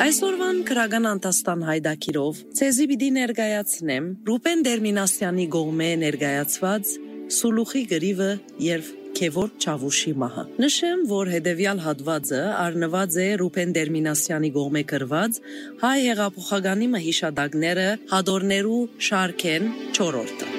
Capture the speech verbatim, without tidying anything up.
Այսօրվան քրական անտաստան հայդակիրով ցեզի պիտի ներկայացնեմ Ռուբեն Դերմինասյանի գողմե ներկայացված Սուլուխի գրիվը եւ Քևոր Չավուշի մահը։ Նշեմ, որ հետևյալ հատվածը առնված է Ռուբեն Դերմինասյանի գողմե գրված հայ հեղափոխականի մհիշադակները հադորներու շարքեն չորրորդը։